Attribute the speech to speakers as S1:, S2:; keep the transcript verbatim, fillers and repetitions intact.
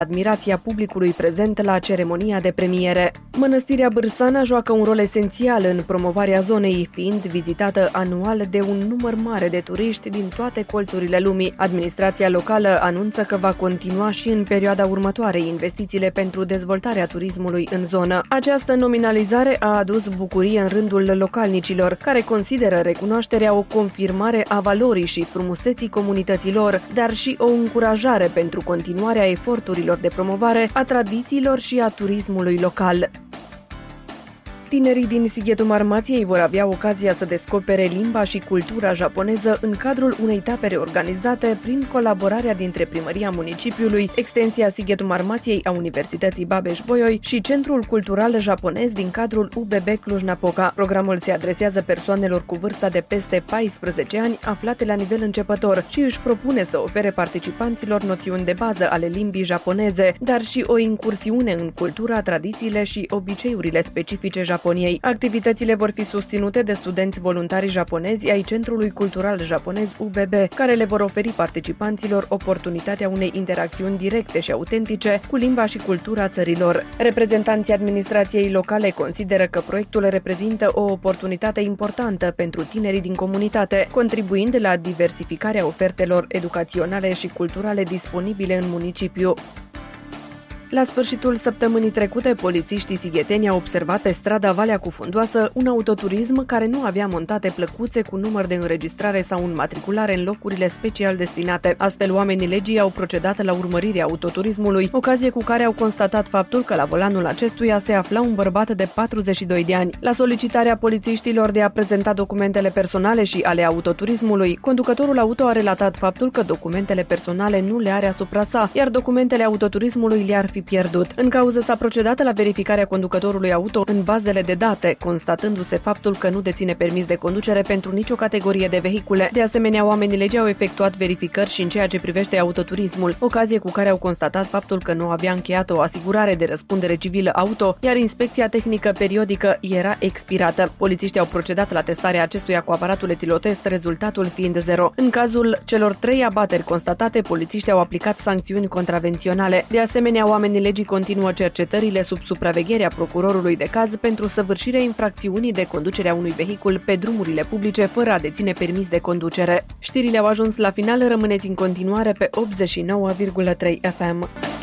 S1: admirația publicului prezent la ceremonia de premiere. Mănăstirea Bârsana joacă un rol esențial în promovarea zonei, fiind vizitată anual de un număr mare de turiști din toate colțurile lumii. Administrația locală anunță că va continua și în perioada următoare investițiile pentru dezvoltarea turismului în zonă. Această nominalizare a adus bucurie în rândul localnicilor, care consideră recunoașterea o confirmare a valorii și frumuseții comunităților, dar și o încurajare pentru continuarea eforturilor de promovare a tradițiilor și a turismului local. Tinerii din Sighetul Marmației vor avea ocazia să descopere limba și cultura japoneză în cadrul unei tapere organizate prin colaborarea dintre Primăria Municipiului, Extensia Sighetul Marmației a Universității Babeș-Bolyai și Centrul Cultural Japonez din cadrul U B B Cluj-Napoca. Programul se adresează persoanelor cu vârsta de peste paisprezece ani aflate la nivel începător și își propune să ofere participanților noțiuni de bază ale limbii japoneze, dar și o incursiune în cultura, tradițiile și obiceiurile specifice japoneze. Activitățile vor fi susținute de studenți voluntari japonezi ai Centrului Cultural Japonez U B B, care le vor oferi participanților oportunitatea unei interacțiuni directe și autentice cu limba și cultura țărilor. Reprezentanții administrației locale consideră că proiectul reprezintă o oportunitate importantă pentru tinerii din comunitate, contribuind la diversificarea ofertelor educaționale și culturale disponibile în municipiu. La sfârșitul săptămânii trecute, polițiștii sigheteni au observat pe strada Valea Cufundoasă un autoturism care nu avea montate plăcuțe cu număr de înregistrare sau înmatriculare în locurile special destinate. Astfel, oamenii legii au procedat la urmărirea autoturismului, ocazie cu care au constatat faptul că la volanul acestuia se afla un bărbat de patruzeci și doi de ani. La solicitarea polițiștilor de a prezenta documentele personale și ale autoturismului, conducătorul auto a relatat faptul că documentele personale nu le are asupra sa, iar documentele autoturismului le-ar fi pierdut. În cauză s-a procedat la verificarea conducătorului auto în bazele de date, constatându-se faptul că nu deține permis de conducere pentru nicio categorie de vehicule. De asemenea, oamenii legii au efectuat verificări și în ceea ce privește autoturismul, ocazie cu care au constatat faptul că nu avea încheiată o asigurare de răspundere civilă auto, iar inspecția tehnică periodică era expirată. Polițiștii au procedat la testarea acestuia cu aparatul etilotest, rezultatul fiind zero. În cazul celor trei abateri constatate, polițiștii au aplicat sancțiuni contravenționale. De asemenea, oamenii legii continuă cercetările sub supravegherea procurorului de caz pentru săvârșirea infracțiunii de conducerea unui vehicul pe drumurile publice fără a deține permis de conducere. Știrile au ajuns la final, rămâneți în continuare pe optzeci și nouă virgulă trei F M.